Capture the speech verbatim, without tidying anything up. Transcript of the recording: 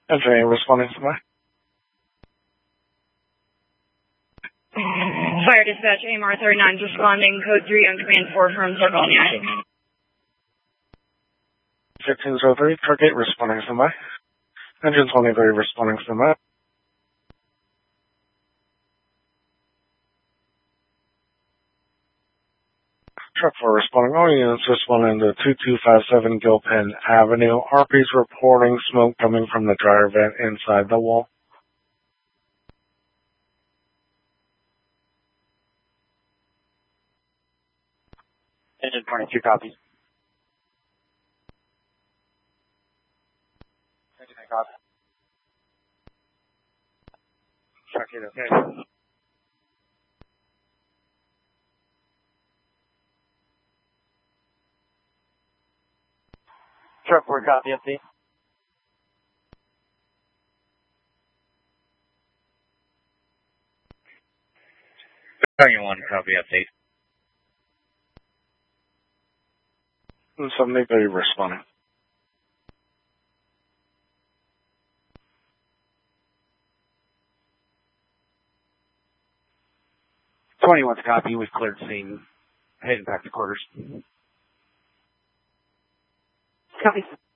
Engineer responding to my. Fire dispatch, A M R thirty-nine responding, code three on command four from Sargonia. fifteen oh three, target responding to my. Engine twenty-three responding to my. Truck four responding. All units responding to two two five seven Gilpin Avenue. R P's reporting smoke coming from the dryer vent inside the wall. Engine twenty-two copies. Engine copy. Truck eight okay. Truck four copy, M C. twenty-one copy, update. seventy-three responding. twenty-one's copy. We've cleared scene. Heading back to quarters. Copy.